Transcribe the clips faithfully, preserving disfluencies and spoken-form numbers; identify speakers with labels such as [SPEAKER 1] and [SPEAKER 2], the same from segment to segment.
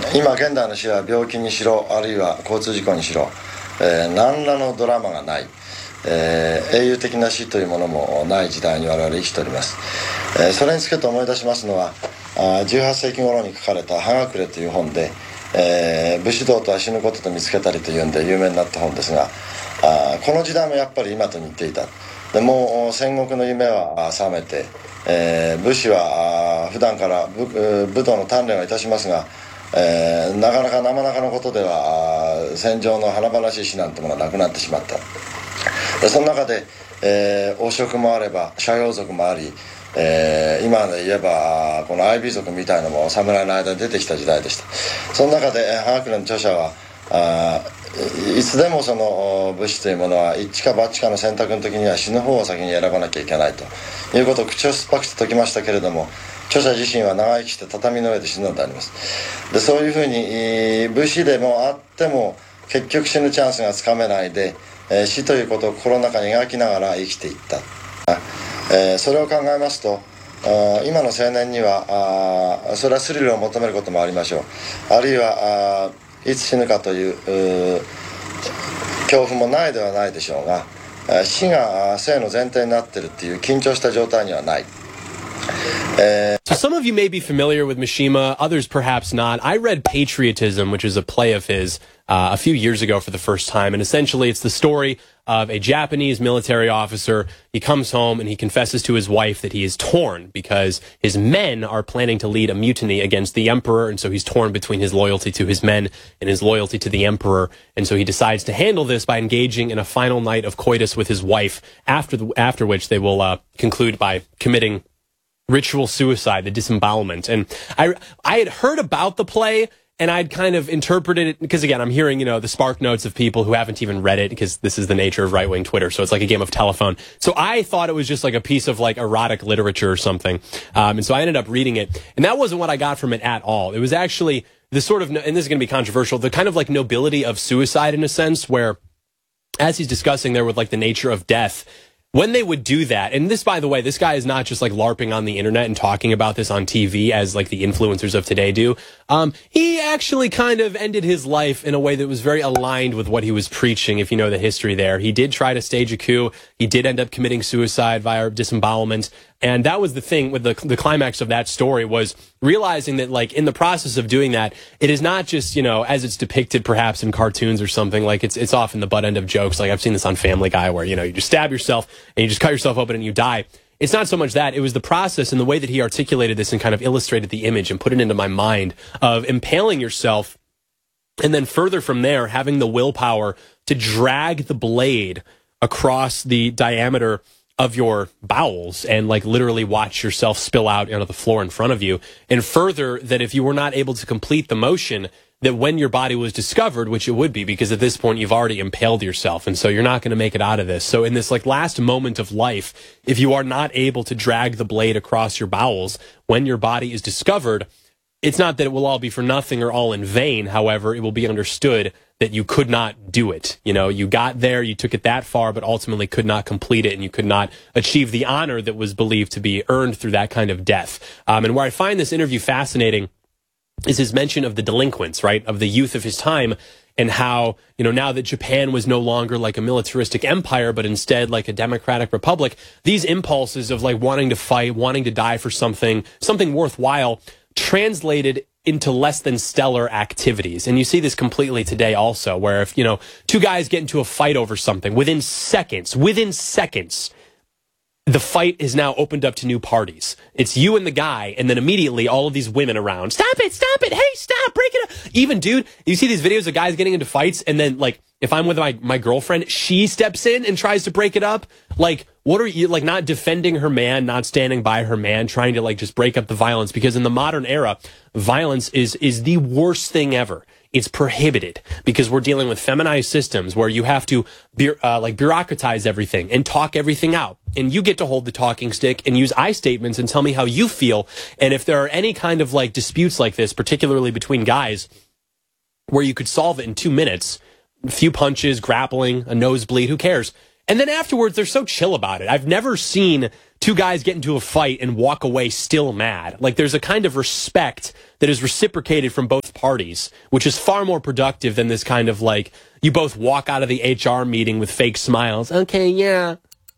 [SPEAKER 1] 今現代の死は病気にしろあるいは交通事故にしろ、えー、何らのドラマがない、えー、英雄的な死というものもない時代に我々生きております、えー、それにつけて思い出しますのはあじゅうはっせいき頃に書かれた「葉隠れ」という本で、えー、武士道とは死ぬことと見つけたりというんで有名になった本ですが、あこの時代もやっぱり今と似ていた。でもう戦国の夢は覚めて、えー、武士は普段から 武, 武道の鍛錬はいたしますが、えー、なかなか生々のことでは戦場の華々しい死なんてものはなくなってしまった。でその中で、えー、王職もあれば斜陽族もあり、えー、今で言えばこのアイビー族みたいなのも侍の間に出てきた時代でした。その中で葉隠れの著者はあいつでもその武士というものは一か八かの選択の時には死ぬ方を先に選ばなきゃいけないということを口を酸っぱくして説きましたけれども、著者自身は長生きして畳の上で死ぬのであります。でそういうふうに武士でもあっても結局死ぬチャンスがつかめないで、えー、死ということを心の中に描きながら生きていった、えー、それを考えますとあ今の青年にはあそれはスリルを求めることもありましょう。あるいはあいつ死ぬかという恐怖もないではないでしょうが、死が生の前提になっているっていう緊張した状態にはない。
[SPEAKER 2] So some of you may be familiar with Mishima, others perhaps not. I read Patriotism, which is a play of his, uh, a few years ago for the first time, and essentially it's the story of a Japanese military officer. He comes home and he confesses to his wife that he is torn because his men are planning to lead a mutiny against the emperor, and so he's torn between his loyalty to his men and his loyalty to the emperor, and so he decides to handle this by engaging in a final night of coitus with his wife, after the, after which they will uh, conclude by committing ritual suicide, the disembowelment. And I I had heard about the play, and I'd kind of interpreted it, because again, I'm hearing, you know, the spark notes of people who haven't even read it, because this is the nature of right-wing Twitter, so it's like a game of telephone. So I thought it was just like a piece of like erotic literature or something. Um, and so I ended up reading it, and that wasn't what I got from it at all. It was actually the sort of, and this is going to be controversial, the kind of like nobility of suicide in a sense, where as he's discussing there with like the nature of death, when they would do that, and this, by the way, this guy is not just like LARPing on the internet and talking about this on T V as like the influencers of today do. Um, he actually kind of ended his life in a way that was very aligned with what he was preaching, if you know the history there. He did try to stage a coup. He did end up committing suicide via disembowelment. And that was the thing with the, the climax of that story, was realizing that, like, in the process of doing that, it is not just, you know, as it's depicted perhaps in cartoons or something, like it's, it's often the butt end of jokes. Like I've seen this on Family Guy where, you know, you just stab yourself and you just cut yourself open and you die. It's not so much that. It was the process and the way that he articulated this and kind of illustrated the image and put it into my mind of impaling yourself. And then further from there, having the willpower to drag the blade across the diameter of your bowels and like literally watch yourself spill out onto the floor in front of you. And further, that if you were not able to complete the motion, that when your body was discovered, which it would be, because at this point you've already impaled yourself, and so you're not going to make it out of this. So in this like last moment of life, if you are not able to drag the blade across your bowels when your body is discovered, it's not that it will all be for nothing or all in vain. However, it will be understood that you could not do it. You know, you got there, you took it that far, but ultimately could not complete it, and you could not achieve the honor that was believed to be earned through that kind of death. Um, and where I find this interview fascinating is his mention of the delinquents, right, of the youth of his time, and how, you know, now that Japan was no longer like a militaristic empire, but instead like a democratic republic, these impulses of like wanting to fight, wanting to die for something, something worthwhile, translated into less than stellar activities. And you see this completely today also, where if, you know, two guys get into a fight over something, within seconds, within seconds, the fight is now opened up to new parties. It's you and the guy, and then immediately all of these women around, stop it, stop it, hey, stop, break it up. Even, dude, you see these videos of guys getting into fights, and then, like, if I'm with my, my girlfriend, she steps in and tries to break it up. Like, what are you, like, not defending her man, not standing by her man, trying to, like, just break up the violence? Because in the modern era, violence is is the worst thing ever. It's prohibited because we're dealing with feminized systems where you have to uh, like bureaucratize everything and talk everything out. And you get to hold the talking stick and use I statements and tell me how you feel. And if there are any kind of like disputes like this, particularly between guys, where you could solve it in two minutes, a few punches, grappling, a nosebleed, who cares? And then afterwards, they're so chill about it. I've never seen two guys get into a fight and walk away still mad. Like, there's a kind of respect that is reciprocated from both parties, which is far more productive than this kind of, like, you both walk out of the H R meeting with fake smiles. Okay, yeah.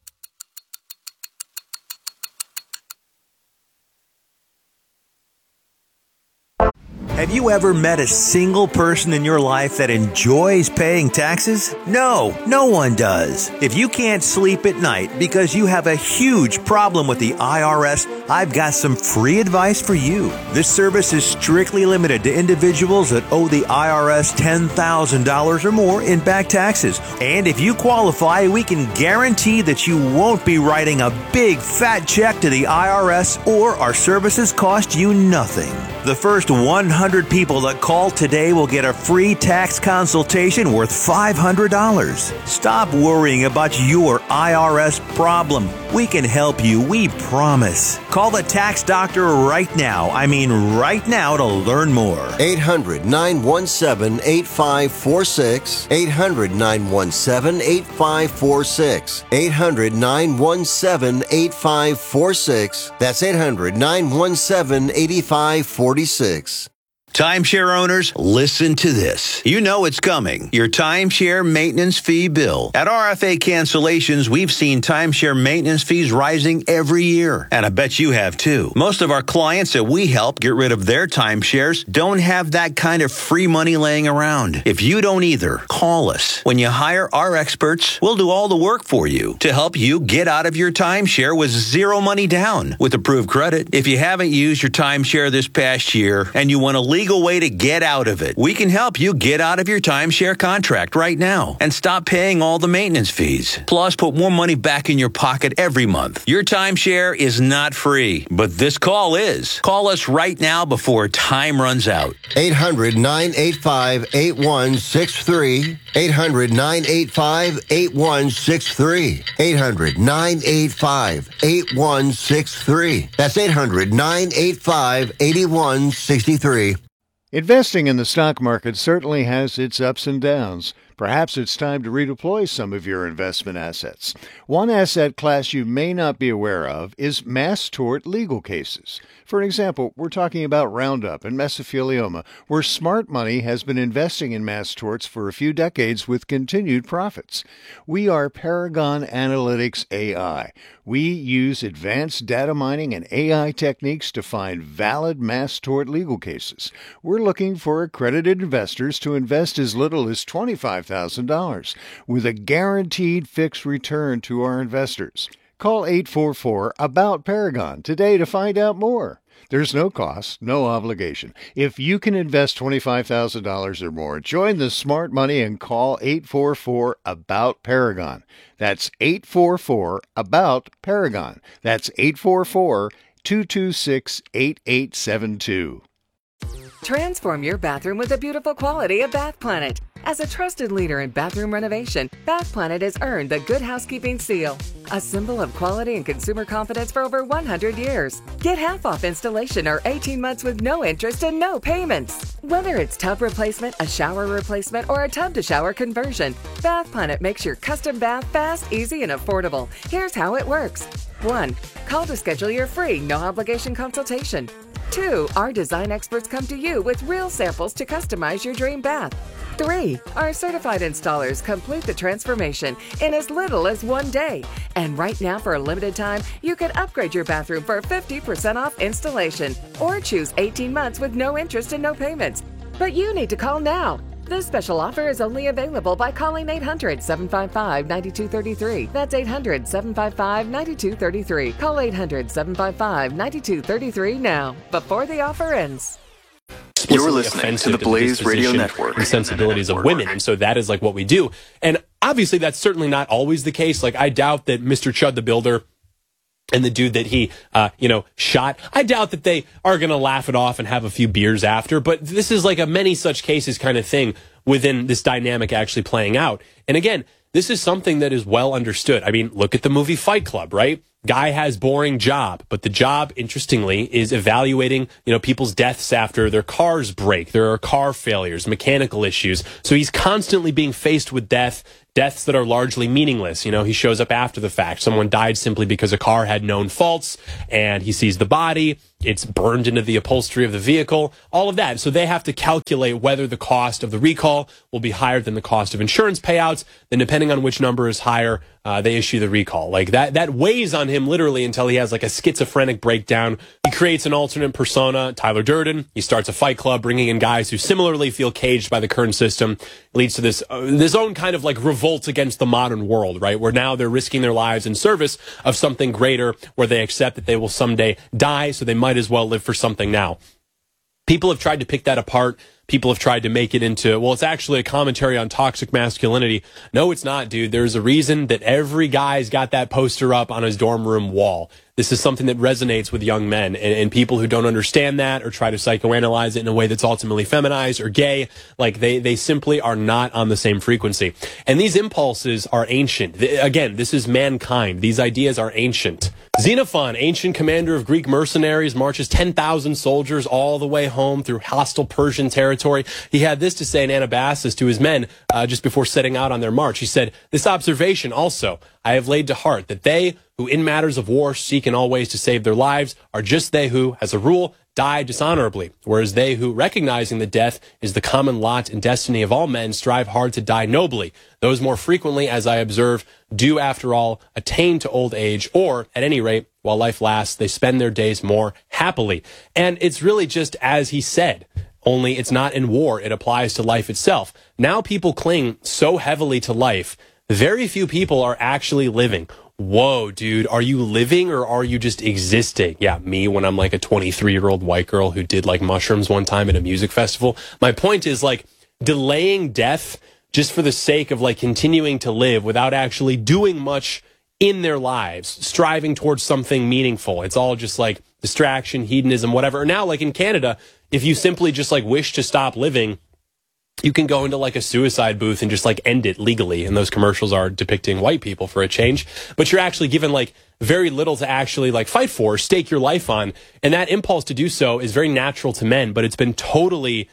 [SPEAKER 3] Have you ever met a single person in your life that enjoys paying taxes? No, no one does. If you can't sleep at night because you have a huge problem with the I R S, I've got some free advice for you. This service is strictly limited to individuals that owe the I R S ten thousand dollars or more in back taxes. And if you qualify, we can guarantee that you won't be writing a big fat check to the I R S, or our services cost you nothing. The first one hundred people that call today will get a free tax consultation worth five hundred dollars. Stop worrying about your I R S problem. We can help you, we promise. Call the tax doctor right now. I mean right now to learn more.
[SPEAKER 4] eight hundred, nine one seven, eight five four six. eight hundred, nine one seven, eight five four six. eight hundred, nine one seven, eight five four six. That's eight hundred, nine one seven, eight five four six.
[SPEAKER 3] Timeshare owners, listen to this. You know it's coming. Your timeshare maintenance fee bill. At R F A Cancellations, we've seen timeshare maintenance fees rising every year. And I bet you have too. Most of our clients that we help get rid of their timeshares don't have that kind of free money laying around. If you don't either, call us. When you hire our experts, we'll do all the work for you to help you get out of your timeshare with zero money down with approved credit. If you haven't used your timeshare this past year and you want to leave legal way to get out of it. We can help you get out of your timeshare contract right now and stop paying all the maintenance fees. Plus, put more money back in your pocket every month. Your timeshare is not free, but this call is. Call us right now before time runs out.
[SPEAKER 4] eight hundred, nine eight five, eight one six three. eight hundred, nine eight five, eight one six three. eight hundred, nine eight five, eight one six three. That's eight hundred, nine eight five, eight one six three.
[SPEAKER 5] Investing in the stock market certainly has its ups and downs. Perhaps it's time to redeploy some of your investment assets. One asset class you may not be aware of is mass tort legal cases. For example, we're talking about Roundup and mesothelioma, where smart money has been investing in mass torts for a few decades with continued profits. We are Paragon Analytics A I. We use advanced data mining and A I techniques to find valid mass tort legal cases. We're looking for accredited investors to invest as little as twenty-five thousand dollars with a guaranteed fixed return to our investors. Call eight four four, A B O U T, Paragon today to find out more. There's no cost, no obligation. If you can invest twenty-five thousand dollars or more, join the smart money and call eight four four, A B O U T, Paragon. That's eight four four, A B O U T, Paragon. That's eight four four, two two six, eight eight seven two.
[SPEAKER 6] Transform your bathroom with the beautiful quality of Bath Planet. As a trusted leader in bathroom renovation, Bath Planet has earned the Good Housekeeping seal, a symbol of quality and consumer confidence for over one hundred years. Get half off installation or eighteen months with no interest and no payments. Whether it's tub replacement, a shower replacement, or a tub-to-shower conversion, Bath Planet makes your custom bath fast, easy, and affordable. Here's how it works. one. Call to schedule your free, no-obligation consultation. two. Our design experts come to you with real samples to customize your dream bath. three. Our certified installers complete the transformation in as little as one day. And right now, for a limited time, you can upgrade your bathroom for fifty percent off installation or choose eighteen months with no interest and no payments. But you need to call now. This special offer is only available by calling eight hundred, seven five five, nine two three three. That's eight hundred, seven five five, nine two three three. Call eight hundred, seven five five, nine two three three now, before the offer ends.
[SPEAKER 7] You're listening to the Blaze Radio Network.
[SPEAKER 2] The sensibilities of women, and so that is like what we do. And obviously, that's certainly not always the case. Like, I doubt that Mister Chud the Builder and the dude that he, uh, you know, shot, I doubt that they are going to laugh it off and have a few beers after. But this is like a many such cases kind of thing within this dynamic actually playing out. And again, this is something that is well understood. I mean, look at the movie Fight Club, right? Guy has boring job, but the job, interestingly, is evaluating, you know, people's deaths after their cars break. There are car failures, mechanical issues. So he's constantly being faced with death, deaths that are largely meaningless. You know, he shows up after the fact. Someone died simply because a car had known faults, and he sees the body. It's burned into the upholstery of the vehicle, all of that. So they have to calculate whether the cost of the recall will be higher than the cost of insurance payouts. Then depending on which number is higher, uh, they issue the recall. Like that, that weighs on him literally until he has like a schizophrenic breakdown. He creates an alternate persona, Tyler Durden. He starts a fight club, bringing in guys who similarly feel caged by the current system. It leads to this, uh, this own kind of like revolt against the modern world, right? Where now they're risking their lives in service of something greater, where they accept that they will someday die, so they might as well live for something now. People have tried to pick that apart. People have tried to make it into, well, it's actually a commentary on toxic masculinity. No, it's not, dude. There's a reason that every guy's got that poster up on his dorm room wall. This is something that resonates with young men, and, and people who don't understand that or try to psychoanalyze it in a way that's ultimately feminized or gay, like they, they simply are not on the same frequency. And these impulses are ancient. Again, this is mankind. These ideas are ancient. Xenophon, ancient commander of Greek mercenaries, marches ten thousand soldiers all the way home through hostile Persian territory. He had this to say in Anabasis to his men uh, just before setting out on their march. He said, "This observation also I have laid to heart, that they who in matters of war seek in all ways to save their lives are just they who, as a rule, die dishonorably, whereas they who, recognizing that death is the common lot and destiny of all men, strive hard to die nobly. Those more frequently, as I observe, do after all attain to old age, or, at any rate, while life lasts, they spend their days more happily." And it's really just as he said, only it's not in war. It applies to life itself. Now people cling so heavily to life, very few people are actually living. Whoa, dude, are you living or are you just existing? Yeah, me when I'm like a twenty-three-year-old white girl who did like mushrooms one time at a music festival. My point is like delaying death just for the sake of like continuing to live without actually doing much in their lives, striving towards something meaningful. It's all just like distraction, hedonism, whatever. Now, like in Canada, if you simply just like wish to stop living, you can go into like a suicide booth and just like end it legally. And those commercials are depicting white people for a change. But you're actually given like very little to actually like fight for, stake your life on. And that impulse to do so is very natural to men, but it's been totally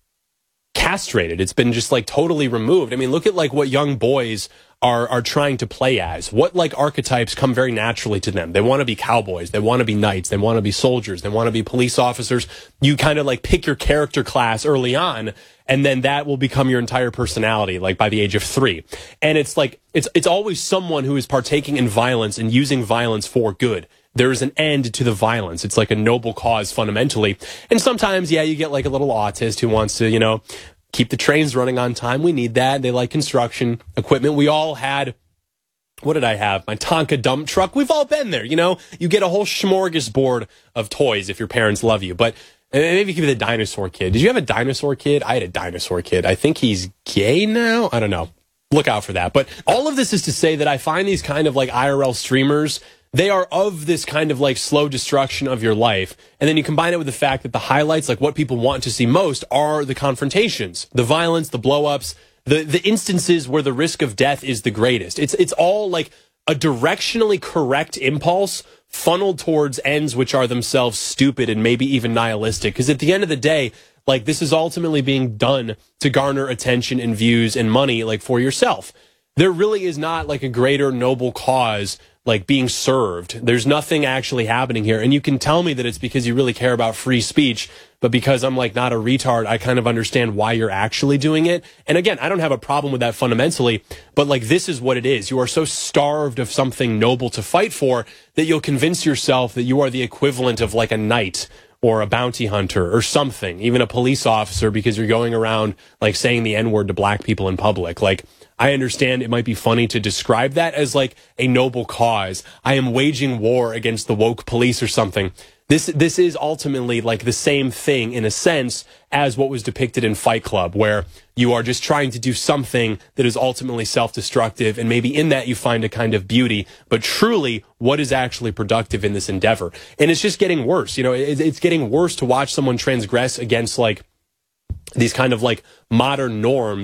[SPEAKER 2] castrated. It's been just like totally removed. I mean, look at like what young boys are are trying to play as. What like archetypes come very naturally to them? They want to be cowboys. They want to be knights. They want to be soldiers. They want to be police officers. You kind of like pick your character class early on, and then that will become your entire personality, like by the age of three. And it's like, it's it's always someone who is partaking in violence and using violence for good. There's an end to the violence. It's like a noble cause fundamentally. And sometimes, yeah, you get like a little autist who wants to, you know, keep the trains running on time. We need that. They like construction equipment. We all had, what did I have? My Tonka dump truck. We've all been there, you know? You get a whole smorgasbord of toys if your parents love you. But maybe give me the dinosaur kid. Did you have a dinosaur kid? I had a dinosaur kid. I think he's gay now. I don't know. Look out for that. But all of this is to say that I find these kind of like I R L streamers, they are of this kind of like slow destruction of your life. And then you combine it with the fact that the highlights, like what people want to see most, are the confrontations, the violence, the blow-ups, the, the instances where the risk of death is the greatest. It's, it's all like a directionally correct impulse funneled towards ends which are themselves stupid and maybe even nihilistic. Because at the end of the day, like this is ultimately being done to garner attention and views and money, like for yourself. There really is not like a greater noble cause like being served. There's nothing actually happening here. And you can tell me that it's because you really care about free speech, but because I'm like not a retard, I kind of understand why you're actually doing it. And again, I don't have a problem with that fundamentally, but like this is what it is. You are so starved of something noble to fight for that you'll convince yourself that you are the equivalent of like a knight or a bounty hunter or something, even a police officer, because you're going around like saying the N-word to black people in public. Like, I understand it might be funny to describe that as like a noble cause. I am waging war against the woke police or something. This this is ultimately like the same thing in a sense as what was depicted in Fight Club, where you are just trying to do something that is ultimately self-destructive, and maybe in that you find a kind of beauty, but truly what is actually productive in this endeavor? And it's just getting worse. You know, it, it's getting worse to watch someone transgress against like these kind of like modern norms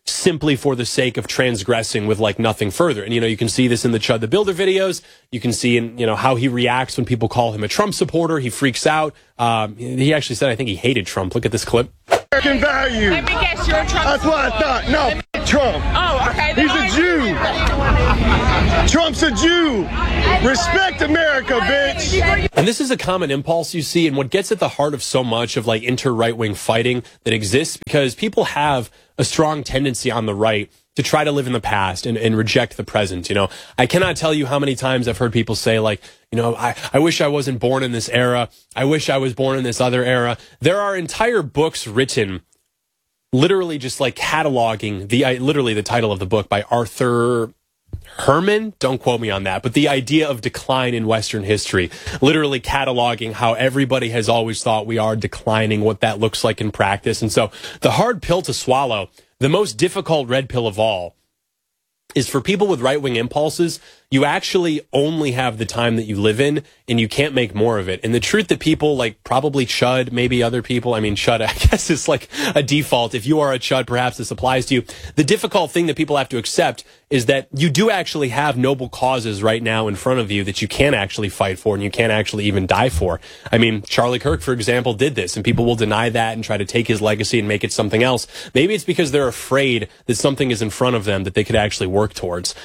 [SPEAKER 2] simply for the sake of transgressing with like nothing further. And, you know, you can see this in the Chud the Builder videos. You can see in, you know, how he reacts when people call him a Trump supporter. He freaks out. Um, he actually said, I think he hated Trump. Look at this clip.
[SPEAKER 8] American value.
[SPEAKER 9] Let me guess, you're a Trump
[SPEAKER 8] That's what I thought. No, f- Trump.
[SPEAKER 9] Oh, okay.
[SPEAKER 8] He's a Jew. Trump's a Jew. Respect America, bitch.
[SPEAKER 2] And this is a common impulse you see, and what gets at the heart of so much of like inter-right-wing fighting that exists, because people have a strong tendency on the right to try to live in the past and, and reject the present. You know, I cannot tell you how many times I've heard people say, like, you know, I, I wish I wasn't born in this era. I wish I was born in this other era. There are entire books written literally just like cataloging the, I, literally the title of the book by Arthur Herman, don't quote me on that, but the idea of decline in Western history, literally cataloging how everybody has always thought we are declining, what that looks like in practice. And so the hard pill to swallow, the most difficult red pill of all, is for people with right-wing impulses. You actually only have the time that you live in, and you can't make more of it. And the truth that people like probably Chud, maybe other people, I mean, Chud, I guess is like a default. If you are a Chud, perhaps this applies to you. The difficult thing that people have to accept is that you do actually have noble causes right now in front of you that you can actually fight for and you can't actually even die for. I mean, Charlie Kirk, for example, did this, and people will deny that and try to take his legacy and make it something else. Maybe it's because they're afraid that something is in front of them that they could actually work towards.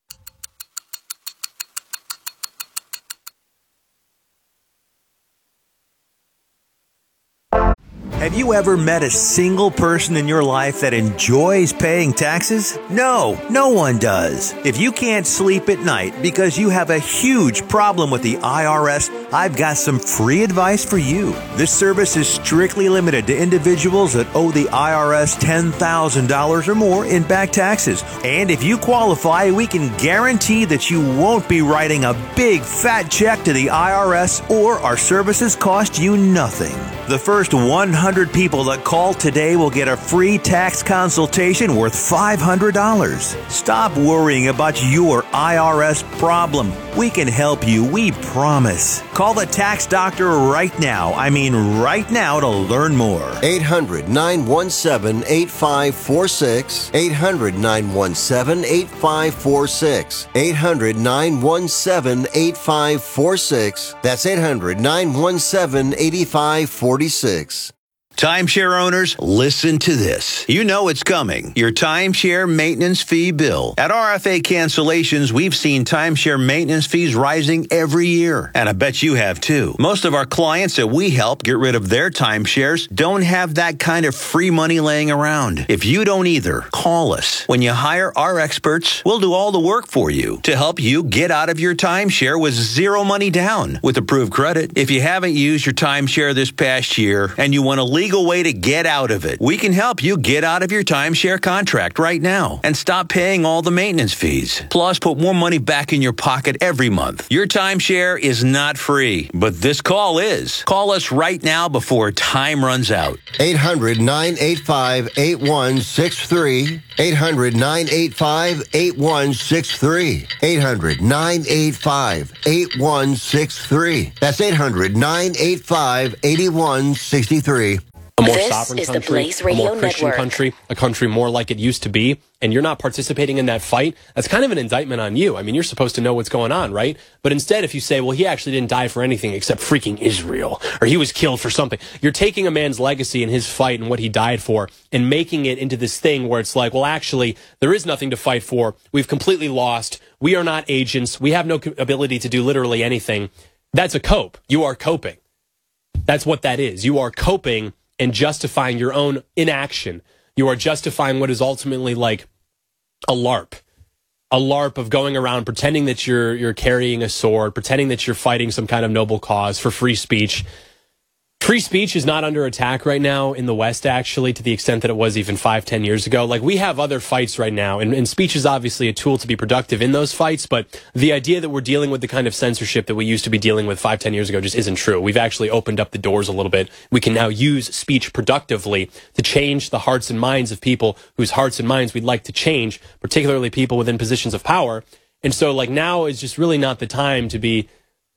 [SPEAKER 3] Have you ever met a single person in your life that enjoys paying taxes? No, no one does. If you can't sleep at night because you have a huge problem with the I R S, I've got some free advice for you. This service is strictly limited to individuals that owe the I R S ten thousand dollars or more in back taxes. And if you qualify, we can guarantee that you won't be writing a big fat check to the I R S, or our services cost you nothing. The first one hundred people that call today will get a free tax consultation worth five hundred dollars. Stop worrying about your I R S problem. We can help you, we promise. Call the tax doctor right now. I mean right now to learn more.
[SPEAKER 4] eight hundred, nine one seven, eight five four six. eight hundred, nine one seven, eight five four six. eight hundred, nine one seven, eight five four six. That's eight hundred, nine one seven, eight five four six.
[SPEAKER 10] Timeshare owners, listen to this. You know it's coming. Your timeshare maintenance fee bill. At R F A Cancellations, we've seen timeshare maintenance fees rising every year. And I bet you have too. Most of our clients that we help get rid of their timeshares don't have that kind of free money laying around. If you don't either, call us. When you hire our experts, we'll do all the work for you to help you get out of your timeshare with zero money down with approved credit. If you haven't used your timeshare this past year and you want to leave legal way to get out of it, we can help you get out of your timeshare contract right now and stop paying all the maintenance fees. Plus, put more money back in your pocket every month. Your timeshare is not free, but this call is. Call us right now before time runs out.
[SPEAKER 4] eight hundred, nine eight five, eight one six three. eight hundred, nine eight five, eight one six three. eight hundred, nine eight five, eight one six three. That's eight hundred, nine eight five, eight one six three.
[SPEAKER 2] A more
[SPEAKER 11] This
[SPEAKER 2] sovereign
[SPEAKER 11] is the
[SPEAKER 2] country,
[SPEAKER 11] Blaze
[SPEAKER 2] a
[SPEAKER 11] Radio
[SPEAKER 2] more Christian
[SPEAKER 11] Network.
[SPEAKER 2] country, a country more like it used to be, and you're not participating in that fight, that's kind of an indictment on you. I mean, you're supposed to know what's going on, right? But instead, if you say, well, he actually didn't die for anything except freaking Israel, or he was killed for something, you're taking a man's legacy and his fight and what he died for and making it into this thing where it's like, well, actually, there is nothing to fight for. We've completely lost. We are not agents. We have no ability to do literally anything. That's a cope. You are coping. That's what that is. You are coping and justifying your own inaction. You are justifying what is ultimately like a LARP. A LARP of going around pretending that you're you're carrying a sword, pretending that you're fighting some kind of noble cause for free speech. Free speech is not under attack right now in the West, actually, to the extent that it was even five, ten years ago. Like, we have other fights right now, and, and speech is obviously a tool to be productive in those fights, but the idea that we're dealing with the kind of censorship that we used to be dealing with five, ten years ago just isn't true. We've actually opened up the doors a little bit. We can now use speech productively to change the hearts and minds of people whose hearts and minds we'd like to change, particularly people within positions of power. And so, like, now is just really not the time to be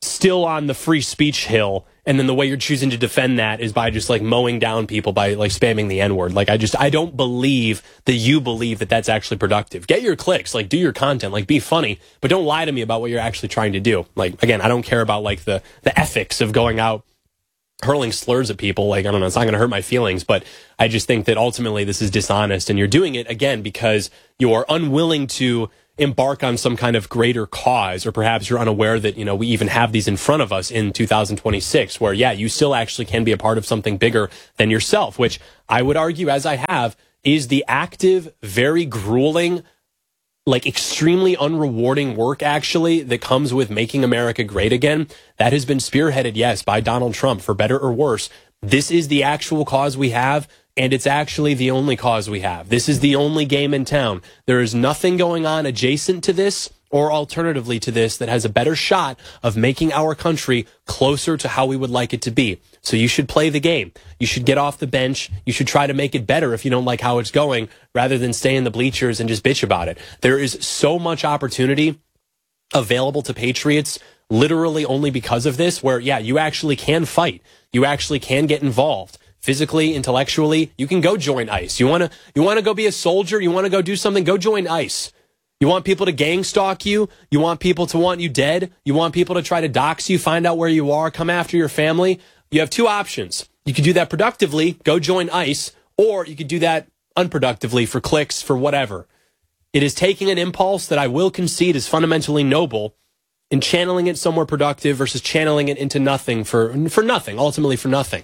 [SPEAKER 2] still on the free speech hill, and then the way you're choosing to defend that is by just like mowing down people by like spamming the N-word. Like, I just, I don't believe that you believe that that's actually productive. Get your clicks, like do your content, like be funny, but don't lie to me about what you're actually trying to do. Like, again, I don't care about like the, the ethics of going out hurling slurs at people. Like, I don't know, it's not going to hurt my feelings, but I just think that ultimately this is dishonest, and you're doing it again because you're unwilling to embark on some kind of greater cause, or perhaps you're unaware that, you know, we even have these in front of us in two thousand twenty-six, where, yeah, you still actually can be a part of something bigger than yourself, which I would argue, as I have, is the active, very grueling, like extremely unrewarding work, actually, that comes with making America great again. That has been spearheaded, yes, by Donald Trump, for better or worse. This is the actual cause we have, and it's actually the only cause we have. This is the only game in town. There is nothing going on adjacent to this or alternatively to this that has a better shot of making our country closer to how we would like it to be. So you should play the game. You should get off the bench. You should try to make it better if you don't like how it's going, rather than stay in the bleachers and just bitch about it. There is so much opportunity available to patriots literally only because of this, where, yeah, you actually can fight. You actually can get involved. Physically, intellectually, you can go join ICE. You want to you want to go be a soldier? You want to go do something? Go join ICE. You want people to gang stalk you? You want people to want you dead? You want people to try to dox you, find out where you are, come after your family? You have two options. You could do that productively, go join ICE, or you could do that unproductively for clicks, for whatever. It is taking an impulse that I will concede is fundamentally noble and channeling it somewhere productive versus channeling it into nothing for for nothing, ultimately for nothing.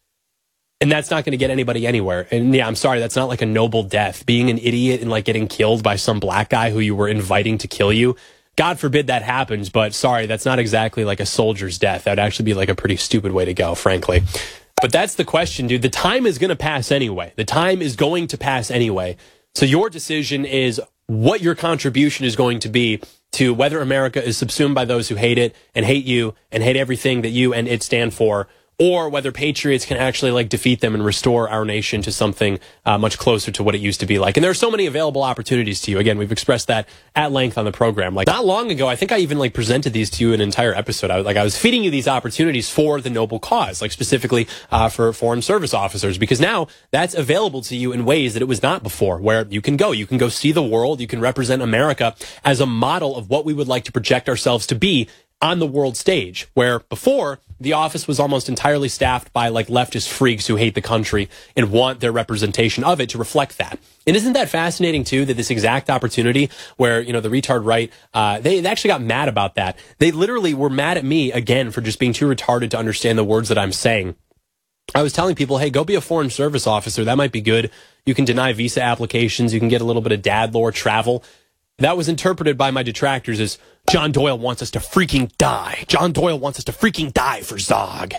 [SPEAKER 2] And that's not going to get anybody anywhere. And yeah, I'm sorry, that's not like a noble death. Being an idiot and like getting killed by some black guy who you were inviting to kill you. God forbid that happens, but sorry, that's not exactly like a soldier's death. That would actually be like a pretty stupid way to go, frankly. But that's the question, dude. The time is going to pass anyway. The time is going to pass anyway. So your decision is what your contribution is going to be to whether America is subsumed by those who hate it and hate you and hate everything that you and it stand for, or whether patriots can actually like defeat them and restore our nation to something uh, much closer to what it used to be like. And there are so many available opportunities to you. Again, we've expressed that at length on the program. Like not long ago, I think I even like presented these to you in an entire episode. I was like, I was feeding you these opportunities for the noble cause, like specifically uh, for foreign service officers, because now that's available to you in ways that it was not before, where you can go, you can go see the world, you can represent America as a model of what we would like to project ourselves to be on the world stage, where before the office was almost entirely staffed by like leftist freaks who hate the country and want their representation of it to reflect that. And isn't that fascinating too, that this exact opportunity where, you know, the retard right, uh, they, they actually got mad about that. They literally were mad at me again for just being too retarded to understand the words that I'm saying. I was telling people, hey, go be a foreign service officer. That might be good. You can deny visa applications. You can get a little bit of dad lore travel. That was interpreted by my detractors as John Doyle wants us to freaking die. John Doyle wants us to freaking die for Zog.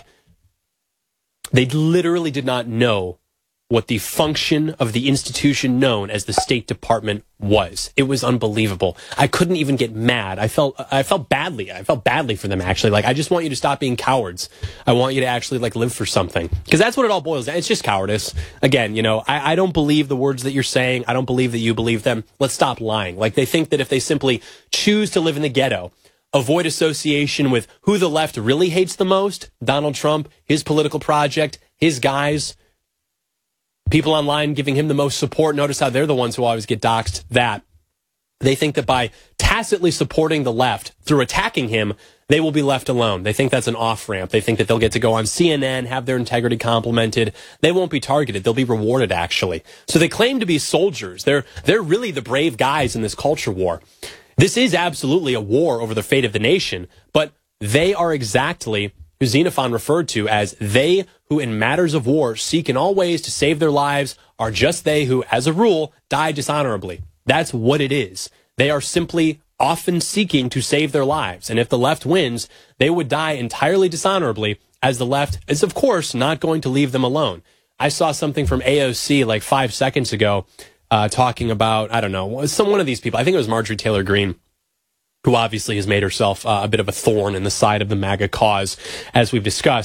[SPEAKER 2] They literally did not know what the function of the institution known as the State Department was. It was unbelievable. I couldn't even get mad. I felt I felt badly. I felt badly for them, actually. Like, I just want you to stop being cowards. I want you to actually like live for something. Because that's what it all boils down. It's just cowardice. Again, you know, I, I don't believe the words that you're saying. I don't believe that you believe them. Let's stop lying. Like, they think that if they simply choose to live in the ghetto, avoid association with who the left really hates the most, Donald Trump, his political project, his guys, people online giving him the most support. Notice how they're the ones who always get doxxed. That they think that by tacitly supporting the left through attacking him, they will be left alone. They think that's an off-ramp. They think that they'll get to go on C N N, have their integrity complimented. They won't be targeted. They'll be rewarded, actually. So they claim to be soldiers. They're, they're really the brave guys in this culture war. This is absolutely a war over the fate of the nation, but they are exactly who Xenophon referred to as they who in matters of war seek in all ways to save their lives are just they who, as a rule, die dishonorably. That's what it is. They are simply often seeking to save their lives. And if the left wins, they would die entirely dishonorably, as the left is, of course, not going to leave them alone. I saw something from A O C like five seconds ago uh, talking about, I don't know, some one of these people. I think it was Marjorie Taylor Greene, who obviously has made herself uh, a bit of a thorn in the side of the MAGA cause, as we've discussed.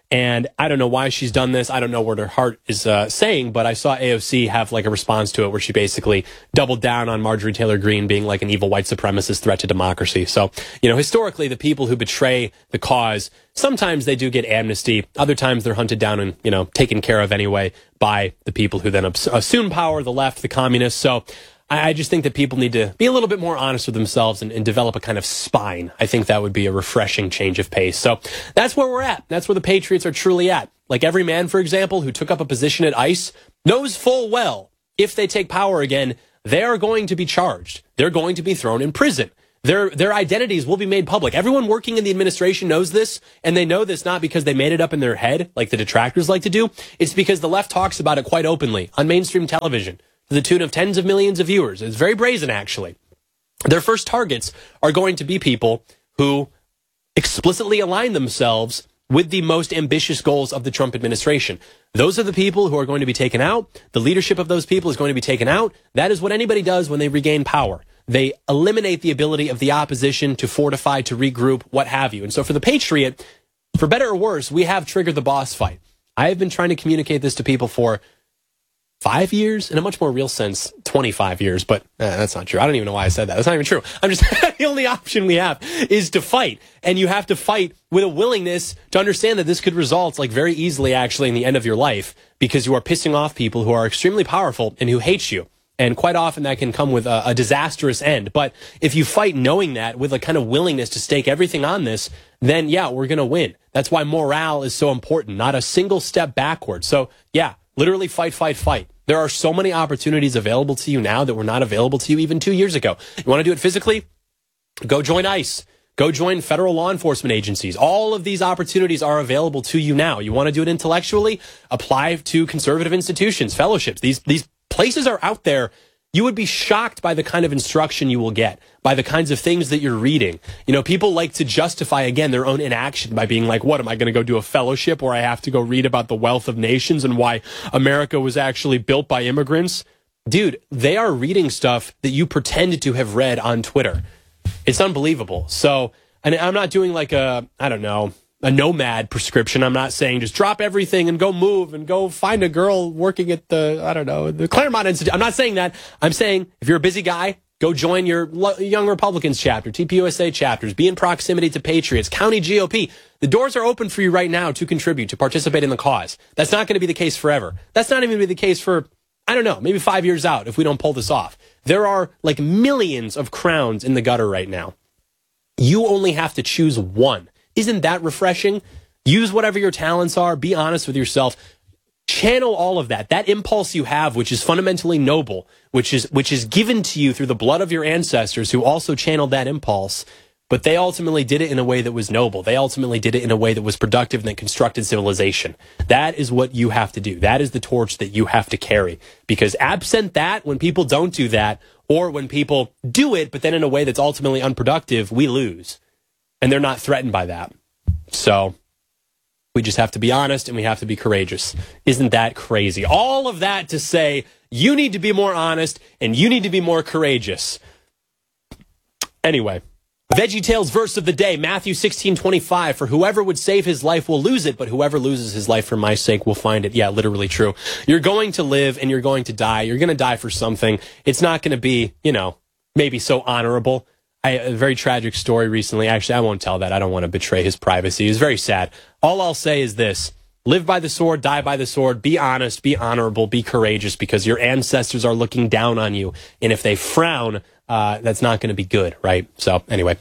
[SPEAKER 2] And I don't know why she's done this. I don't know what her heart is uh, saying, but I saw A O C have like a response to it where she basically doubled down on Marjorie Taylor Greene being like an evil white supremacist threat to democracy. So, you know, historically, the people who betray the cause, sometimes they do get amnesty. Other times they're hunted down and, you know, taken care of anyway by the people who then assume power, the left, the communists. So I just think that people need to be a little bit more honest with themselves and, and develop a kind of spine. I think that would be a refreshing change of pace. So that's where we're at. That's where the Patriots are truly at. Like every man, for example, who took up a position at ICE knows full well if they take power again, they are going to be charged. They're going to be thrown in prison. Their their identities will be made public. Everyone working in the administration knows this, and they know this not because they made it up in their head like the detractors like to do. It's because the left talks about it quite openly on mainstream television, to the tune of tens of millions of viewers. It's very brazen, actually. Their first targets are going to be people who explicitly align themselves with the most ambitious goals of the Trump administration. Those are the people who are going to be taken out. The leadership of those people is going to be taken out. That is what anybody does when they regain power. They eliminate the ability of the opposition to fortify, to regroup, what have you. And so for the Patriot, for better or worse, we have triggered the boss fight. I have been trying to communicate this to people for five years, in a much more real sense, twenty-five years, but uh, that's not true. I don't even know why I said that. That's not even true. I'm just, the only option we have is to fight. And you have to fight with a willingness to understand that this could result, like very easily actually, in the end of your life, because you are pissing off people who are extremely powerful and who hate you. And quite often that can come with a, a disastrous end. But if you fight knowing that, with a kind of willingness to stake everything on this, then yeah, we're going to win. That's why morale is so important, not a single step backward. So yeah, literally fight, fight, fight. There are so many opportunities available to you now that were not available to you even two years ago. You want to do it physically? Go join ICE. Go join federal law enforcement agencies. All of these opportunities are available to you now. You want to do it intellectually? Apply to conservative institutions, fellowships. These, these places are out there. You would be shocked by the kind of instruction you will get, by the kinds of things that you're reading. You know, people like to justify, again, their own inaction by being like, what, am I going to go do a fellowship where I have to go read about the wealth of nations and why America was actually built by immigrants? Dude, they are reading stuff that you pretended to have read on Twitter. It's unbelievable. So, and I'm not doing like a, I don't know, a nomad prescription. I'm not saying just drop everything and go move and go find a girl working at the, I don't know, the Claremont Institute. I'm not saying that. I'm saying if you're a busy guy, go join your Young Republicans chapter, T P U S A chapters, be in proximity to Patriots, County G O P. The doors are open for you right now to contribute, to participate in the cause. That's not going to be the case forever. That's not even going to be the case for, I don't know, maybe five years out if we don't pull this off. There are like millions of crowns in the gutter right now. You only have to choose one. Isn't that refreshing? Use whatever your talents are. Be honest with yourself. Channel all of that. That impulse you have, which is fundamentally noble, which is which is given to you through the blood of your ancestors who also channeled that impulse, but they ultimately did it in a way that was noble. They ultimately did it in a way that was productive and that constructed civilization. That is what you have to do. That is the torch that you have to carry. Because absent that, when people don't do that, or when people do it, but then in a way that's ultimately unproductive, we lose. And they're not threatened by that. So we just have to be honest and we have to be courageous. Isn't that crazy? All of that to say you need to be more honest and you need to be more courageous. Anyway, VeggieTales verse of the day, Matthew sixteen twenty-five. For whoever would save his life will lose it, but whoever loses his life for my sake will find it. Yeah, literally true. You're going to live and you're going to die. You're going to die for something. It's not going to be, you know, maybe so honorable. I, a very tragic story recently. Actually, I won't tell that. I don't want to betray his privacy. It's very sad. All I'll say is this. Live by the sword, die by the sword. Be honest, be honorable, be courageous, because your ancestors are looking down on you. And if they frown, uh, that's not going to be good, right? So anyway.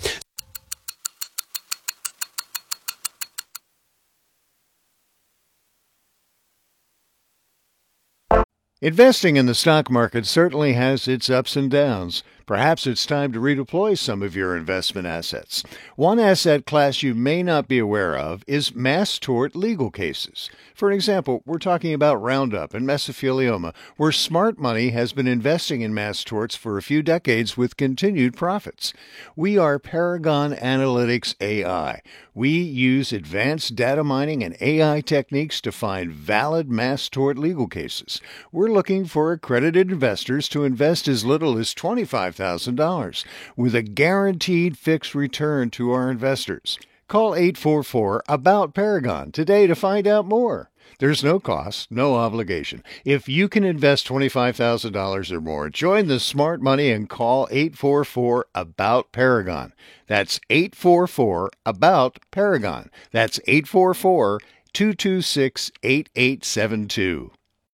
[SPEAKER 5] Investing in the stock market certainly has its ups and downs. Perhaps it's time to redeploy some of your investment assets. One asset class you may not be aware of is mass tort legal cases. For example, we're talking about Roundup and mesothelioma, where smart money has been investing in mass torts for a few decades with continued profits. We are Paragon Analytics A I. We use advanced data mining and A I techniques to find valid mass tort legal cases. We're looking for accredited investors to invest as little as twenty-five thousand dollars with a guaranteed fixed return to our investors. Call eight four four, ABOUT Paragon today to find out more. There's no cost, no obligation. If you can invest twenty-five thousand dollars or more, join the smart money and call eight four four, ABOUT Paragon. That's eight four four, ABOUT Paragon. That's eight four four, two two six, eight eight seven two.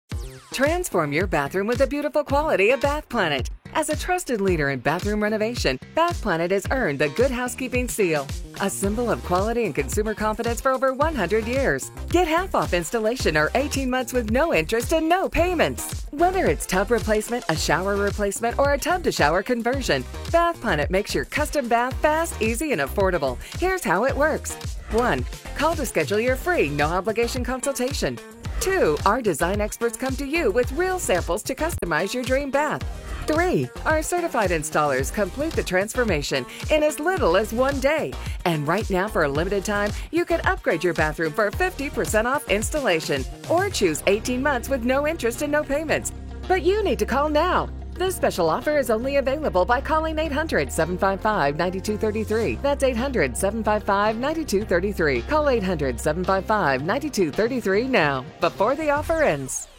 [SPEAKER 6] Transform your bathroom with the beautiful quality of Bath Planet. As a trusted leader in bathroom renovation, Bath Planet has earned the Good Housekeeping seal, a symbol of quality and consumer confidence for over one hundred years. Get half off installation or eighteen months with no interest and no payments. Whether it's tub replacement, a shower replacement, or a tub-to-shower conversion, Bath Planet makes your custom bath fast, easy, and affordable. Here's how it works. one. Call to schedule your free, no-obligation consultation. two. Our design experts come to you with real samples to customize your dream bath. three. Our certified installers complete the transformation in as little as one day. And right now, for a limited time, you can upgrade your bathroom for fifty percent off installation or choose eighteen months with no interest and no payments. But you need to call now. This special offer is only available by calling eight hundred, seven five five, nine two three three. That's eight hundred, seven five five, nine two three three. Call eight hundred, seven five five, nine two three three now, before the offer ends.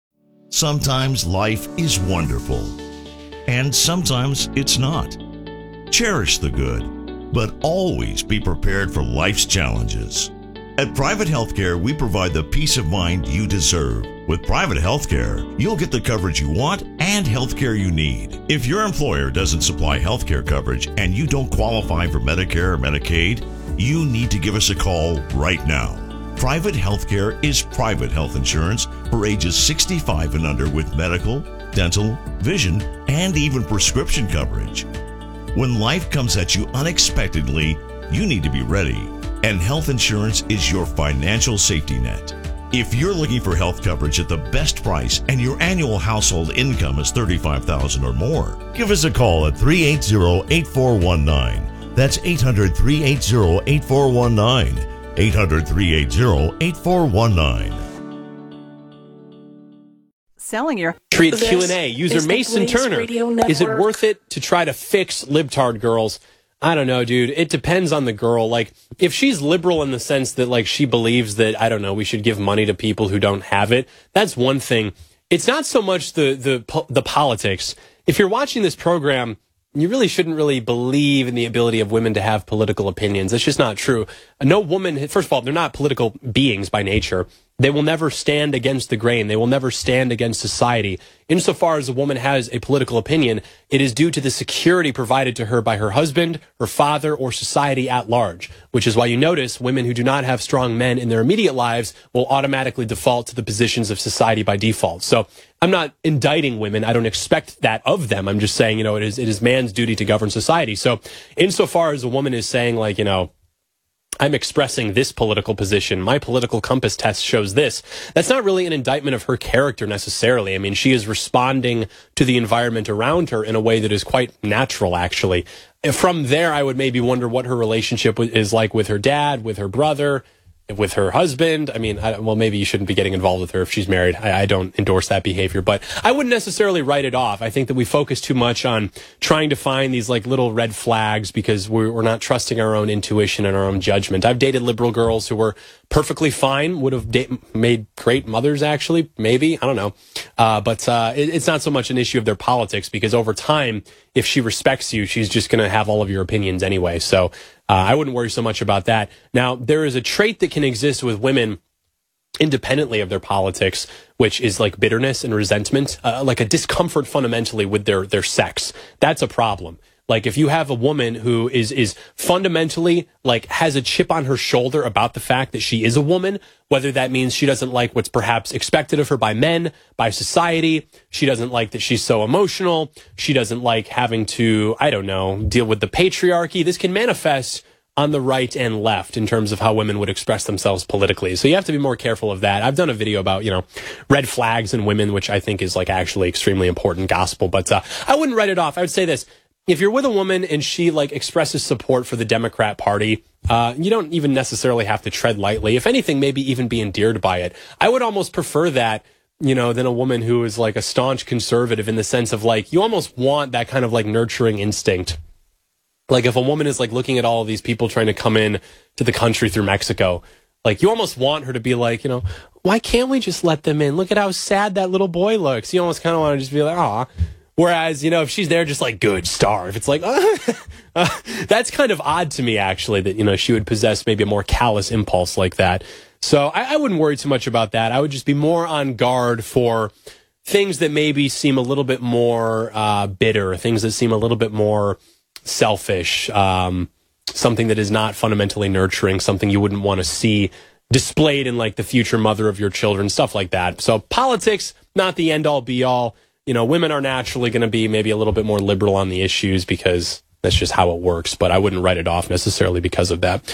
[SPEAKER 9] Sometimes life is wonderful, and sometimes it's not. Cherish the good, but always be prepared for life's challenges. At Private Healthcare, we provide the peace of mind you deserve. With Private Healthcare, you'll get the coverage you want and healthcare you need. If your employer doesn't supply healthcare coverage and you don't qualify for Medicare or Medicaid, you need to give us a call right now. Private Healthcare is private health insurance for ages sixty-five and under with medical, dental, vision, and even prescription coverage. When life comes at you unexpectedly, you need to be ready, and health insurance is your financial safety net. If you're looking for health coverage at the best price and your annual household income is thirty-five thousand dollars or more, give us a call at three eight zero, eight four one nine. That's eight hundred, three eight zero, eight four one nine. eight hundred, three eight zero, eight four one nine.
[SPEAKER 11] Selling your
[SPEAKER 2] Treat Q and A. User Mason Turner. Is it worth it to try to fix libtard girls? I don't know, dude. It depends on the girl. Like, if she's liberal in the sense that, like, she believes that, I don't know, we should give money to people who don't have it, that's one thing. It's not so much the the the politics. If you're watching this program, you really shouldn't really believe in the ability of women to have political opinions. It's just not true. No woman, first of all, they're not political beings by nature. They will never stand against the grain. They will never stand against society. Insofar as a woman has a political opinion, it is due to the security provided to her by her husband, her father, or society at large, which is why you notice women who do not have strong men in their immediate lives will automatically default to the positions of society by default. So I'm not indicting women. I don't expect that of them. I'm just saying, you know, it is, it is man's duty to govern society. So insofar as a woman is saying, like, you know, I'm expressing this political position, my political compass test shows this, that's not really an indictment of her character necessarily. I mean, she is responding to the environment around her in a way that is quite natural, actually. From there, I would maybe wonder what her relationship is like with her dad, with her brother, with her husband. I mean, I, well, maybe you shouldn't be getting involved with her if she's married. I, I don't endorse that behavior, but I wouldn't necessarily write it off. I think that we focus too much on trying to find these like little red flags because we're, we're not trusting our own intuition and our own judgment. I've dated liberal girls who were perfectly fine, would have da- made great mothers, actually, maybe. I don't know. Uh, but uh, it, it's not so much an issue of their politics because over time, if she respects you, she's just going to have all of your opinions anyway. So uh, I wouldn't worry so much about that. Now, there is a trait that can exist with women independently of their politics, which is like bitterness and resentment, uh, like a discomfort fundamentally with their, their sex. That's a problem. Like if you have a woman who is is fundamentally like has a chip on her shoulder about the fact that she is a woman, whether that means she doesn't like what's perhaps expected of her by men, by society, she doesn't like that she's so emotional, she doesn't like having to, I don't know, deal with the patriarchy. This can manifest on the right and left in terms of how women would express themselves politically. So you have to be more careful of that. I've done a video about, you know, red flags in women, which I think is like actually extremely important gospel, but uh, I wouldn't write it off. I would say this. If you're with a woman and she like expresses support for the Democrat Party, uh, you don't even necessarily have to tread lightly. If anything, maybe even be endeared by it. I would almost prefer that, you know, than a woman who is like a staunch conservative in the sense of like, you almost want that kind of like nurturing instinct Like if a woman is like looking at all of these people trying to come in to the country through Mexico, like you almost want her to be like, you know, why can't we just let them in? Look at how sad that little boy looks. You almost kind of want to just be like, aw. Whereas, you know, if she's there just like, good star, if it's like, uh, uh, that's kind of odd to me, actually, that, you know, she would possess maybe a more callous impulse like that. So I, I wouldn't worry too much about that. I would just be more on guard for things that maybe seem a little bit more uh, bitter, things that seem a little bit more selfish, um, something that is not fundamentally nurturing, something you wouldn't want to see displayed in like the future mother of your children, stuff like that. So politics, not the end all be all. You know, women are naturally going to be maybe a little bit more liberal on the issues because that's just how it works. But I wouldn't write it off necessarily because of that.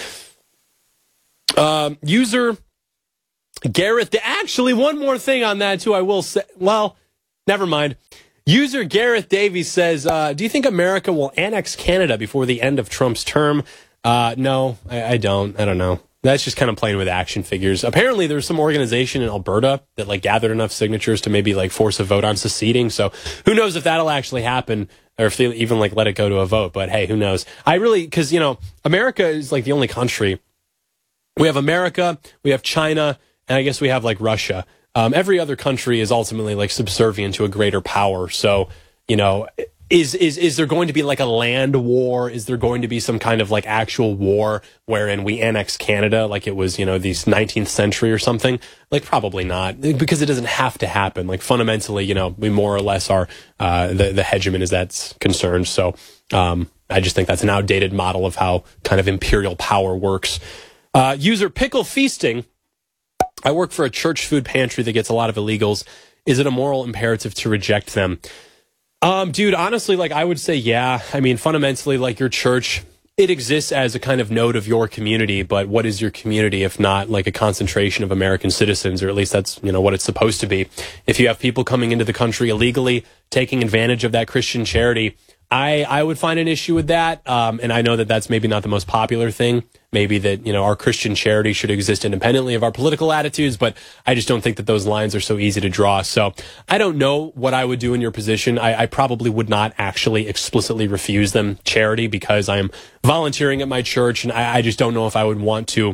[SPEAKER 2] Um, user Gareth, actually one more thing on that too. I will say, well, never mind. User Gareth Davies says, uh, do you think America will annex Canada before the end of Trump's term? Uh, no, I, I don't. I don't know. That's just kind of playing with action figures. Apparently, there's some organization in Alberta that like gathered enough signatures to maybe like force a vote on seceding. So who knows if that'll actually happen or if they even like let it go to a vote. But hey, who knows? I really, because, you know, America is like the only country. We have America, we have China, and I guess we have like Russia. Um, every other country is ultimately like subservient to a greater power. So, you know, is is is there going to be like a land war? Is there going to be some kind of like actual war wherein we annex Canada like it was, you know, the nineteenth century or something? Like probably not, because it doesn't have to happen. Like fundamentally, you know, we more or less are uh, the the hegemon as that's concerned. So um, I just think that's an outdated model of how kind of imperial power works. Uh, user Pickle Feasting. I work for a church food pantry that gets a lot of illegals. Is it a moral imperative to reject them? Um, dude, honestly, like I would say, yeah. I mean, fundamentally, like your church, it exists as a kind of node of your community. But what is your community if not like a concentration of American citizens, or at least that's, you know, what it's supposed to be. If you have people coming into the country illegally, taking advantage of that Christian charity, I, I would find an issue with that. Um, and I know that that's maybe not the most popular thing. Maybe that, you know, our Christian charity should exist independently of our political attitudes, but I just don't think that those lines are so easy to draw. So I don't know what I would do in your position. I, I probably would not actually explicitly refuse them charity because I'm volunteering at my church, and I, I just don't know if I would want to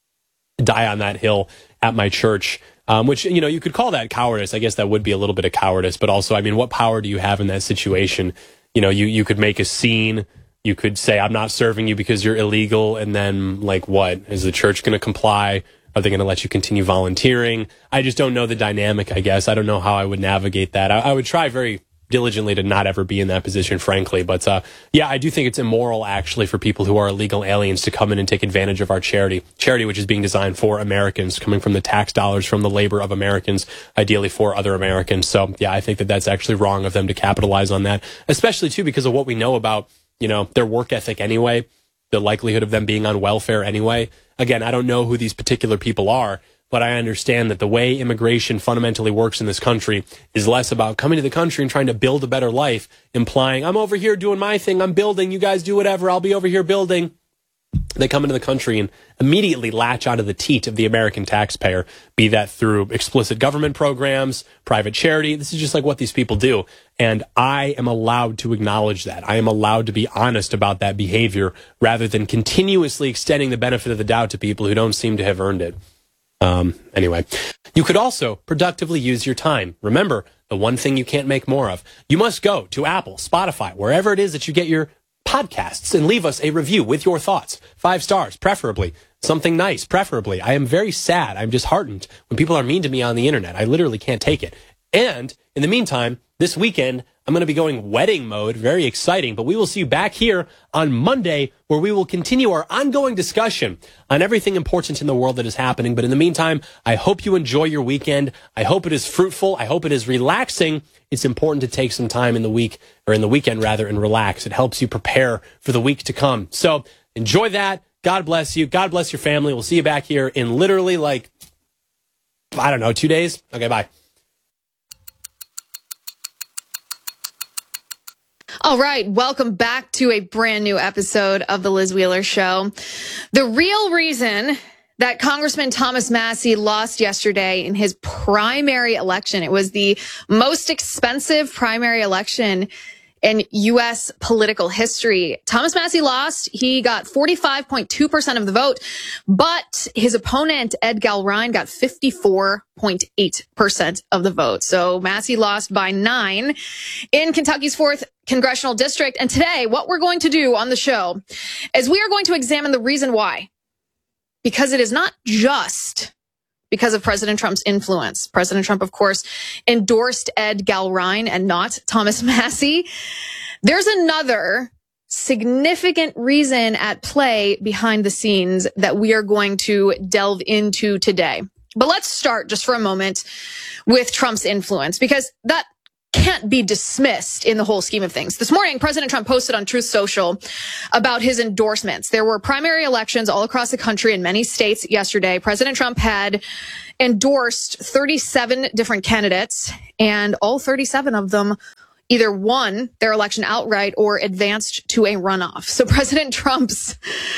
[SPEAKER 2] die on that hill at my church. Um, which, you know, you could call that cowardice. I guess that would be a little bit of cowardice, but also, I mean, what power do you have in that situation? You know, you, you could make a scene. You could say, I'm not serving you because you're illegal. And then, like, what? Is the church going to comply? Are they going to let you continue volunteering? I just don't know the dynamic, I guess. I don't know how I would navigate that. I, I would try very diligently to not ever be in that position, frankly. But, uh, yeah, I do think it's immoral, actually, for people who are illegal aliens to come in and take advantage of our charity. Charity, which is being designed for Americans, coming from the tax dollars, from the labor of Americans, ideally for other Americans. So, yeah, I think that that's actually wrong of them to capitalize on that, especially, too, because of what we know about, you know, their work ethic anyway, the likelihood of them being on welfare anyway. Again, I don't know who these particular people are, but I understand that the way immigration fundamentally works in this country is less about coming to the country and trying to build a better life, implying, I'm over here doing my thing, I'm building, you guys do whatever, I'll be over here building. They come into the country and immediately latch out of the teat of the American taxpayer, be that through explicit government programs, private charity. This is just like what these people do. And I am allowed to acknowledge that. I am allowed to be honest about that behavior rather than continuously extending the benefit of the doubt to people who don't seem to have earned it. Um, anyway, you could also productively use your time. Remember, the one thing you can't make more of. You must go to Apple, Spotify, wherever it is that you get your podcasts, and leave us a review with your thoughts. Five stars, preferably. Something nice, preferably. I am very sad. I'm disheartened when people are mean to me on the internet. I literally can't take it. And in the meantime, this weekend, I'm going to be going wedding mode. Very exciting. But we will see you back here on Monday, where we will continue our ongoing discussion on everything important in the world that is happening. But in the meantime, I hope you enjoy your weekend. I hope it is fruitful. I hope it is relaxing. It's important to take some time in the week, or in the weekend rather, and relax. It helps you prepare for the week to come. So enjoy that. God bless you. God bless your family. We'll see you back here in literally like, I don't know, two days. Okay, bye.
[SPEAKER 11] All right, welcome back to a brand new episode of the Liz Wheeler Show. The real reason that Congressman Thomas Massie lost yesterday in his primary election, it was the most expensive primary election in U S political history. Thomas Massie lost. He got forty-five point two percent of the vote, but his opponent, Ed Gallrein, got fifty-four point eight percent of the vote. So Massie lost by nine in Kentucky's fourth congressional district. And today, what we're going to do on the show is we are going to examine the reason why. Because it is not just because of President Trump's influence. President Trump, of course, endorsed Ed Gallrein and not Thomas Massie. There's another significant reason at play behind the scenes that we are going to delve into today. But let's start just for a moment with Trump's influence, because that can't be dismissed in the whole scheme of things. This morning, President Trump posted on Truth Social about his endorsements. There were primary elections all across the country in many states yesterday. President Trump had endorsed thirty-seven different candidates, and all thirty-seven of them either won their election outright or advanced to a runoff. So President Trump's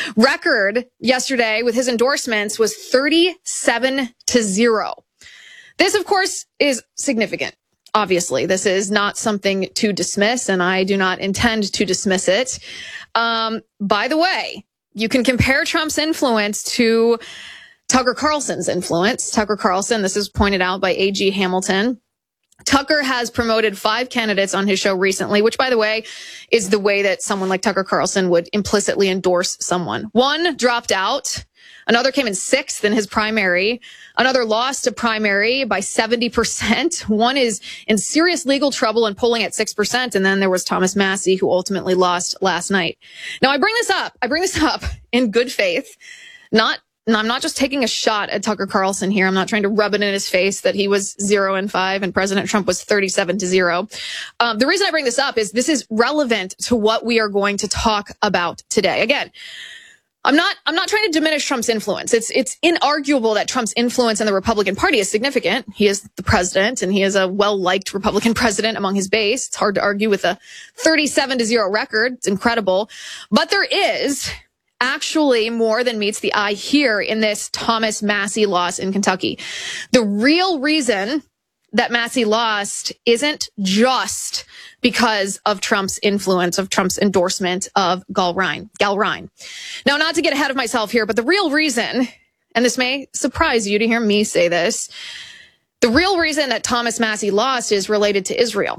[SPEAKER 11] record yesterday with his endorsements was thirty-seven to zero. This, of course, is significant. Obviously, this is not something to dismiss, and I do not intend to dismiss it. Um, by the way, you can compare Trump's influence to Tucker Carlson's influence. Tucker Carlson, this is pointed out by A G Hamilton. Tucker has promoted five candidates on his show recently, which, by the way, is the way that someone like Tucker Carlson would implicitly endorse someone. One dropped out. Another came in sixth in his primary. Another lost a primary by seventy percent. One is in serious legal trouble and polling at six percent. And then there was Thomas Massie, who ultimately lost last night. Now, I bring this up. I bring this up in good faith. Not, I'm not just taking a shot at Tucker Carlson here. I'm not trying to rub it in his face that he was zero and five and President Trump was thirty-seven to zero. Um, the reason I bring this up is this is relevant to what we are going to talk about today. Again, I'm not, I'm not trying to diminish Trump's influence. It's, it's inarguable that Trump's influence in the Republican Party is significant. He is the president and he is a well-liked Republican president among his base. It's hard to argue with a thirty-seven to zero record. It's incredible. But there is actually more than meets the eye here in this Thomas Massie loss in Kentucky. The real reason that Massie lost isn't just because of Trump's influence, of Trump's endorsement of Gallrein. Gallrein. Now, not to get ahead of myself here, but the real reason, and this may surprise you to hear me say this, the real reason that Thomas Massie lost is related to Israel.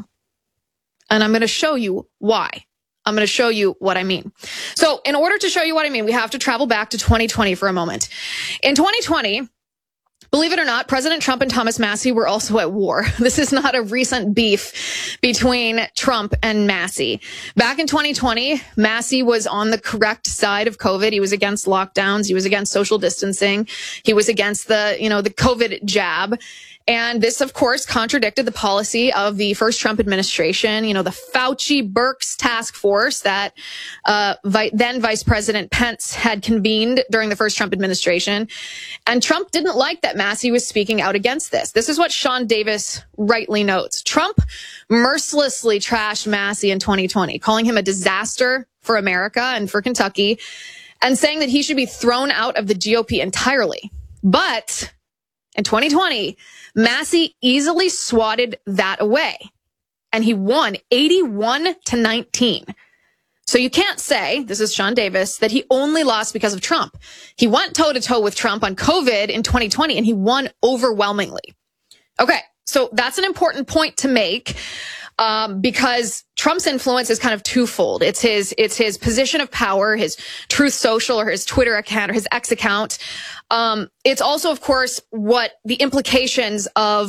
[SPEAKER 11] And I'm going to show you why. I'm going to show you what I mean. So in order to show you what I mean, we have to travel back to twenty twenty for a moment. In twenty twenty, believe it or not, President Trump and Thomas Massie were also at war. This is not a recent beef between Trump and Massie. Back in twenty twenty, Massie was on the correct side of COVID. He was against lockdowns. He was against social distancing. He was against the, you know, the COVID jab. And this, of course, contradicted the policy of the first Trump administration, you know, the Fauci-Birx task force that uh vi- then Vice President Pence had convened during the first Trump administration. And Trump didn't like that Massie was speaking out against this. This is what Sean Davis rightly notes. Trump mercilessly trashed Massie in twenty twenty, calling him a disaster for America and for Kentucky, and saying that he should be thrown out of the G O P entirely. But in twenty twenty, Massie easily swatted that away, and he won eighty-one to nineteen. So you can't say, this is Sean Davis, that he only lost because of Trump. He went toe-to-toe with Trump on COVID in twenty twenty, and he won overwhelmingly. Okay, so that's an important point to make, um, because Trump's influence is kind of twofold. It's his, it's his position of power, his Truth Social or his Twitter account or his X account. Um, it's also, of course, what the implications of,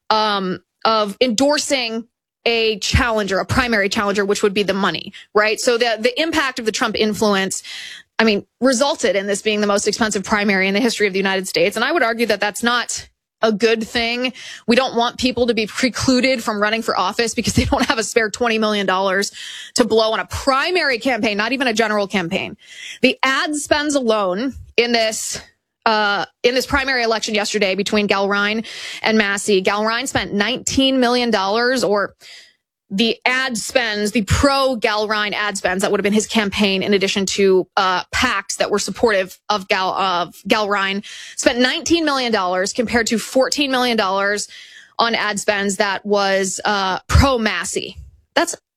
[SPEAKER 11] um, of endorsing a challenger, a primary challenger, which would be the money, right? So the, the impact of the Trump influence, I mean, resulted in this being the most expensive primary in the history of the United States. And I would argue that that's not a good thing. We don't want people to be precluded from running for office because they don't have a spare twenty million dollars to blow on a primary campaign, not even a general campaign. The ad spends alone in this Uh, in this primary election yesterday between Gallrein and Massie, Gallrein spent nineteen million dollars, or the ad spends, the pro-Gallrein ad spends, that would have been his campaign, in addition to uh PACs that were supportive of Gal of Gallrein, spent nineteen million dollars compared to fourteen million dollars on ad spends that was uh pro-Massie. That's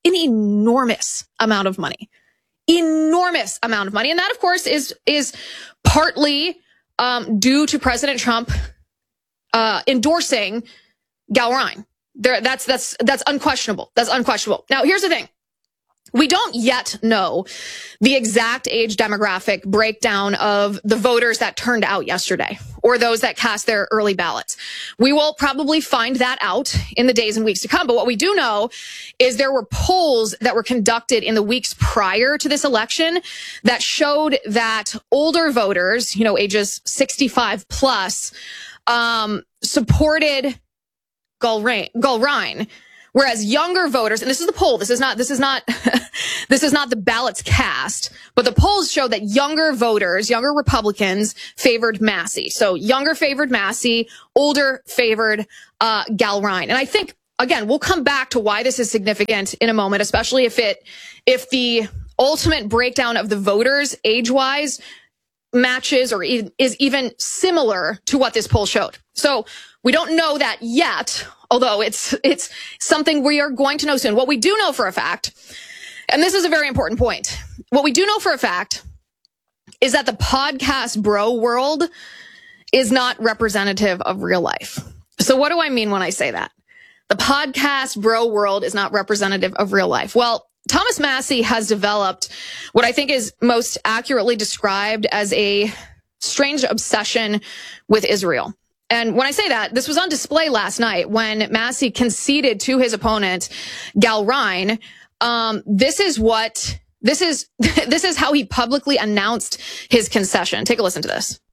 [SPEAKER 11] an enormous amount of money. Enormous amount of money. And that, of course, is is partly um, due to President Trump uh, endorsing Gal Ryan. There, that's that's that's unquestionable. That's unquestionable. Now, here's the thing. We don't yet know the exact age demographic breakdown of the voters that turned out yesterday or those that cast their early ballots. We will probably find that out in the days and weeks to come. But what we do know is there were polls that were conducted in the weeks prior to this election that showed that older voters, you know, ages sixty-five plus, um, supported Gal Ryan. Whereas younger voters, and this is the poll, this is not, this is not, this is not the ballots cast, but the polls show that younger voters, younger Republicans favored Massey. So younger favored Massey, older favored, uh, Gal Ryan. And I think, again, we'll come back to why this is significant in a moment, especially if it, if the ultimate breakdown of the voters age-wise matches or is even similar to what this poll showed. So we don't know that yet, although it's it's something we are going to know soon. What we do know for a fact, and this is a very important point, what we do know for a fact is that the podcast bro world is not representative of real life. So what do I mean when I say that? The podcast bro world is not representative of real life. Well, Thomas Massey has developed what I think is most accurately described as a strange obsession with Israel. And when I say that, this was on display last night when Massey conceded to his opponent, Gal Ryan. Um, this is what, this is, this is how he publicly announced his concession. Take a listen to this.